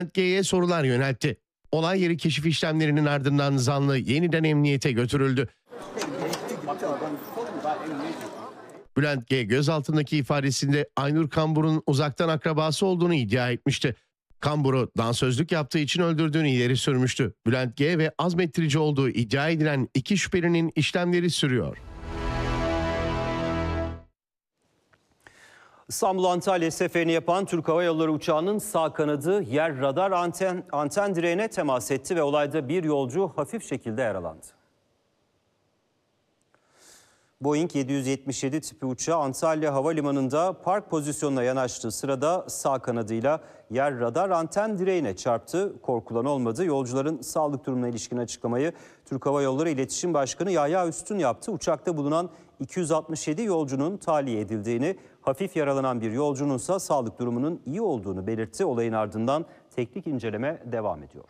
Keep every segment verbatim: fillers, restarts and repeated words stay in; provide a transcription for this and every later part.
G'ye sorular yöneltti. Olay yeri keşif işlemlerinin ardından zanlı yeniden emniyete götürüldü. Bülent G. gözaltındaki ifadesinde Aynur Kambur'un uzaktan akrabası olduğunu iddia etmişti. Kambur'u dansözlük yaptığı için öldürdüğünü ileri sürmüştü. Bülent G. ve azmettirici olduğu iddia edilen iki şüphelinin işlemleri sürüyor. İstanbul-Antalya seferini yapan Türk Hava Yolları uçağının sağ kanadı yer radar anten, anten direğine temas etti ve olayda bir yolcu hafif şekilde yaralandı. Boeing yedi yüz yetmiş yedi tipi uçağı Antalya Havalimanı'nda park pozisyonuna yanaştığı sırada sağ kanadıyla yer radar anten direğine çarptı. Korkulan olmadı. Yolcuların sağlık durumuna ilişkin açıklamayı Türk Hava Yolları İletişim Başkanı Yahya Üstün yaptı. Uçakta bulunan iki yüz altmış yedi yolcunun tahliye edildiğini, hafif yaralanan bir yolcunun ise sağlık durumunun iyi olduğunu belirtti. Olayın ardından teknik inceleme devam ediyor.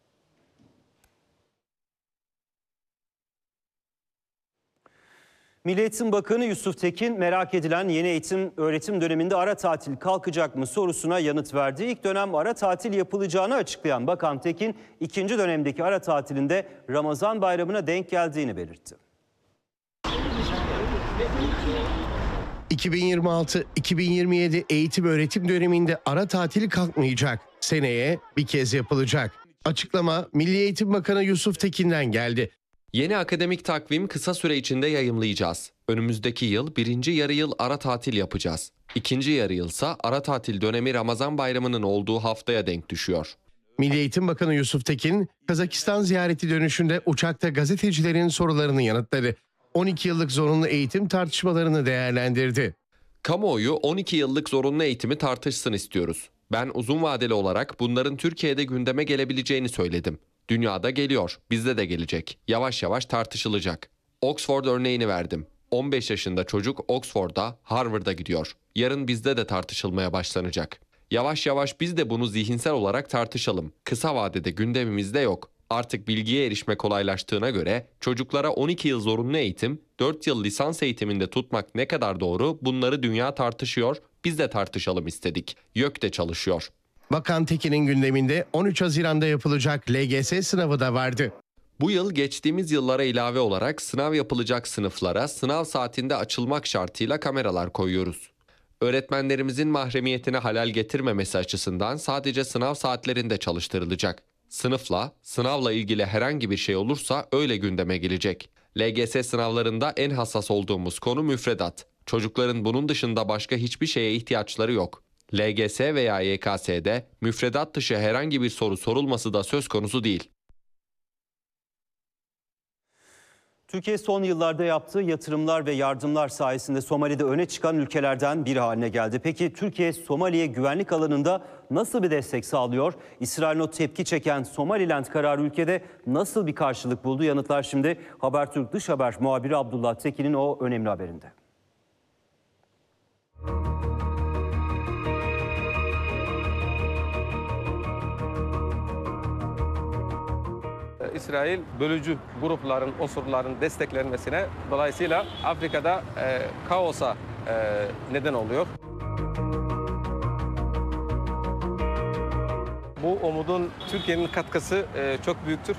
Milli Eğitim Bakanı Yusuf Tekin merak edilen yeni eğitim öğretim döneminde ara tatil kalkacak mı sorusuna yanıt verdi. İlk dönem ara tatil yapılacağını açıklayan Bakan Tekin, ikinci dönemdeki ara tatilinde Ramazan Bayramı'na denk geldiğini belirtti. iki bin yirmi altı iki bin yirmi yedi eğitim öğretim döneminde ara tatili kalkmayacak. Seneye bir kez yapılacak. Açıklama Milli Eğitim Bakanı Yusuf Tekin'den geldi. Yeni akademik takvim kısa süre içinde yayımlayacağız. Önümüzdeki yıl birinci yarı yıl ara tatil yapacağız. İkinci yarı yılsa ara tatil dönemi Ramazan Bayramı'nın olduğu haftaya denk düşüyor. Milli Eğitim Bakanı Yusuf Tekin, Kazakistan ziyareti dönüşünde uçakta gazetecilerin sorularını yanıtladı. on iki yıllık zorunlu eğitim tartışmalarını değerlendirdi. Kamuoyu on iki yıllık zorunlu eğitimi tartışsın istiyoruz. Ben uzun vadeli olarak bunların Türkiye'de gündeme gelebileceğini söyledim. Dünyada geliyor, bizde de gelecek. Yavaş yavaş tartışılacak. Oxford örneğini verdim. on beş yaşında çocuk Oxford'a, Harvard'a gidiyor. Yarın bizde de tartışılmaya başlanacak. Yavaş yavaş biz de bunu zihinsel olarak tartışalım. Kısa vadede gündemimizde yok. Artık bilgiye erişme kolaylaştığına göre çocuklara on iki yıl zorunlu eğitim, dört yıl lisans eğitiminde tutmak ne kadar doğru, bunları dünya tartışıyor, biz de tartışalım istedik. YÖK de çalışıyor. Bakan Tekin'in gündeminde on üç Haziran'da yapılacak L G S sınavı da vardı. Bu yıl geçtiğimiz yıllara ilave olarak sınav yapılacak sınıflara sınav saatinde açılmak şartıyla kameralar koyuyoruz. Öğretmenlerimizin mahremiyetine halel getirmemesi açısından sadece sınav saatlerinde çalıştırılacak. Sınıfla, sınavla ilgili herhangi bir şey olursa öyle gündeme gelecek. L G S sınavlarında en hassas olduğumuz konu müfredat. Çocukların bunun dışında başka hiçbir şeye ihtiyaçları yok. L G S veya Y K S'de müfredat dışı herhangi bir soru sorulması da söz konusu değil. Türkiye son yıllarda yaptığı yatırımlar ve yardımlar sayesinde Somali'de öne çıkan ülkelerden biri haline geldi. Peki Türkiye Somali'ye güvenlik alanında nasıl bir destek sağlıyor? İsrail'in o tepki çeken Somaliland kararı ülkede nasıl bir karşılık buldu? Yanıtlar şimdi Habertürk Dış Haber muhabiri Abdullah Tekin'in o önemli haberinde. İsrail bölücü grupların, unsurların desteklenmesine, dolayısıyla Afrika'da e, kaosa e, neden oluyor. Bu umudun Türkiye'nin katkısı e, çok büyüktür.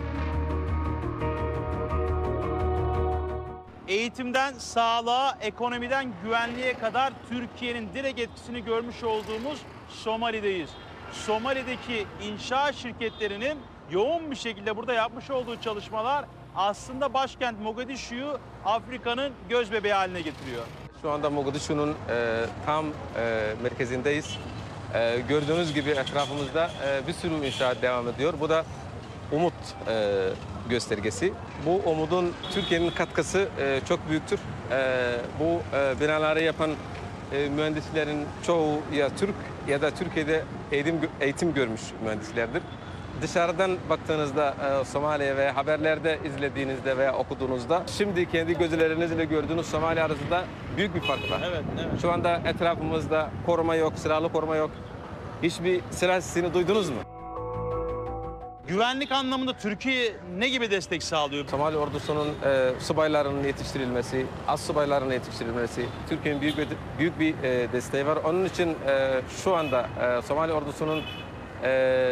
Eğitimden sağlığa, ekonomiden güvenliğe kadar Türkiye'nin direkt etkisini görmüş olduğumuz Somali'deyiz. Somali'deki inşaat şirketlerinin yoğun bir şekilde burada yapmış olduğu çalışmalar aslında başkent Mogadishu'yu Afrika'nın gözbebeği haline getiriyor. Şu anda Mogadishu'nun e, tam e, merkezindeyiz. E, gördüğünüz gibi etrafımızda e, bir sürü inşaat devam ediyor. Bu da umut e, göstergesi. Bu umudun Türkiye'nin katkısı e, çok büyüktür. E, bu e, binaları yapan e, mühendislerin çoğu ya Türk ya da Türkiye'de eğitim, eğitim görmüş mühendislerdir. Dışarıdan baktığınızda e, Somali'ye ve haberlerde izlediğinizde veya okuduğunuzda şimdi kendi gözlerinizle gördüğünüz Somali arasında büyük bir fark var. Evet, evet. Şu anda etrafımızda koruma yok, silahlı koruma yok. Hiçbir silah sesini duydunuz mu? Güvenlik anlamında Türkiye ne gibi destek sağlıyor? Somali ordusunun e, subaylarının yetiştirilmesi, az subayların yetiştirilmesi Türkiye'nin büyük bir, büyük bir e, desteği var. Onun için e, şu anda e, Somali ordusunun e,